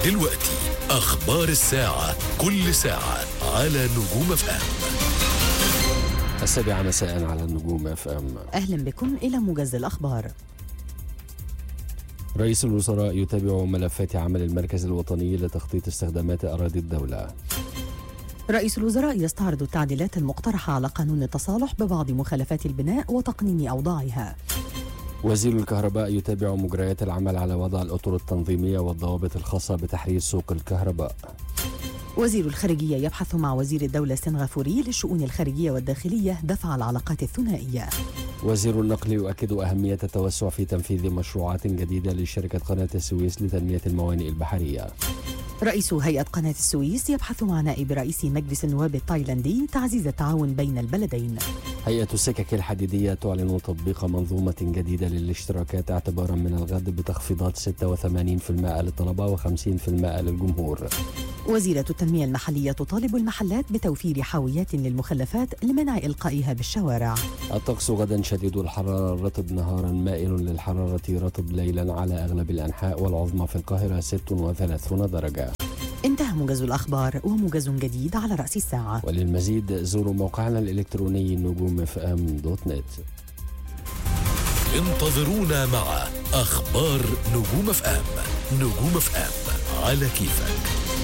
دلوقتي أخبار الساعة، كل ساعة على نجوم اف ام. 7 مساء على النجوم اف ام. أهلا بكم إلى موجز الأخبار. رئيس الوزراء يتابع ملفات عمل المركز الوطني لتخطيط استخدامات أراضي الدولة. رئيس الوزراء يستعرض التعديلات المقترحة على قانون التصالح ببعض مخالفات البناء وتقنين أوضاعها. وزير الكهرباء يتابع مجريات العمل على وضع الأطر التنظيمية والضوابط الخاصة بتحرير سوق الكهرباء. وزير الخارجية يبحث مع وزير الدولة السنغافوري للشؤون الخارجية والداخلية دفع العلاقات الثنائية. وزير النقل يؤكد أهمية التوسع في تنفيذ مشروعات جديدة لشركة قناة السويس لتنمية الموانئ البحرية. رئيس هيئة قناة السويس يبحث مع نائب رئيس مجلس النواب التايلاندي تعزيز التعاون بين البلدين. هيئة السكك الحديدية تعلن تطبيق منظومة جديدة للاشتراكات اعتبارا من الغد بتخفيضات 86% للطلبة و50% للجمهور. وزيرة التنمية المحلية تطالب المحلات بتوفير حاويات للمخلفات لمنع إلقائها بالشوارع. الطقس غدا شديد الحرارة، رطب نهارا مائل للحرارة، رطب ليلا على أغلب الأنحاء، والعظمى في القاهرة 36 درجة. انتهى موجز الأخبار، وموجز جديد على رأس الساعة. وللمزيد زوروا موقعنا الإلكتروني نجوم.fm.net. انتظرونا مع أخبار نجوم اف ام. نجوم اف ام على كيفك.